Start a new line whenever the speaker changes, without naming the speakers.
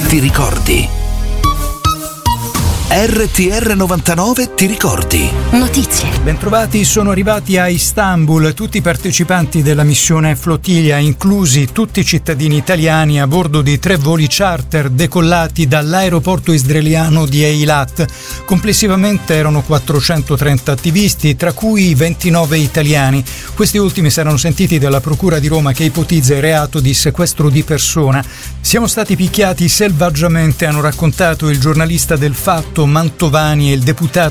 ti ricordi. RTR 99 ti ricordi.
Notizie.
Bentrovati, sono arrivati a Istanbul tutti i partecipanti della missione Flottiglia, inclusi tutti i cittadini italiani a bordo di 3 voli charter decollati dall'aeroporto israeliano di Eilat. Complessivamente erano 430 attivisti, tra cui 29 italiani. Questi ultimi saranno sentiti dalla Procura di Roma, che ipotizza il reato di sequestro di persona. Siamo stati picchiati selvaggiamente, hanno raccontato il giornalista del Fatto Mantovani e il deputato